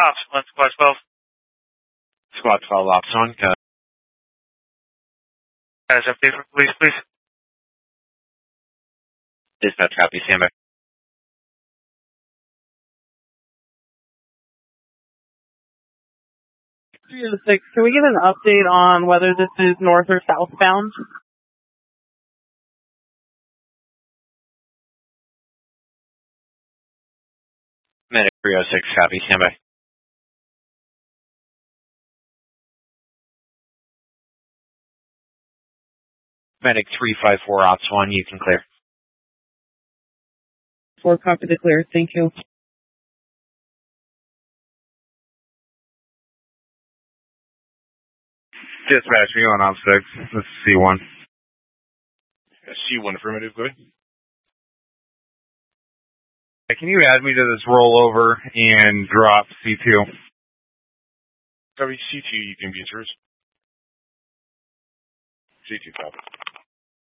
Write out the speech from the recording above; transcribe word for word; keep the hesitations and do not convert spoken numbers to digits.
Ops one, Squad twelve. Squad twelve, Ops one. Uh, Status update for police, please. Dispatch copy, standby. three oh six, can we get an update on whether this is north or southbound? Medic three oh six, copy, standby. Medic three five four, Ops one, you can clear. four, copy to clear, thank you. Dispatch, you on Op six. This is C one. C one affirmative, go ahead. Can you add me to this rollover and drop C two? Copy C two, you can be yours. C two, copy.